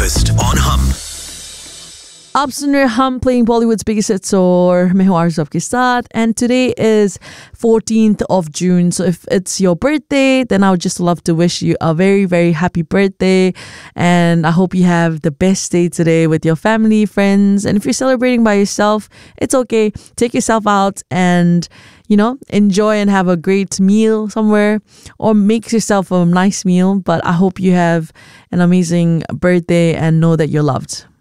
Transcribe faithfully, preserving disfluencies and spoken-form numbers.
Breakfast on Hum. आप सुन रहे हम playing Bollywood's biggest hits और मैं हूँ आरज़ू आपके साथ and today is fourteenth of June, so if it's your birthday then I would just love to wish you a very very happy birthday and I hope you have the best day today with your family, friends, and if you're celebrating by yourself, it's okay. Take yourself out and you know, enjoy and have a great meal somewhere or make yourself a nice meal, but I hope you have an amazing birthday and know that you're loved.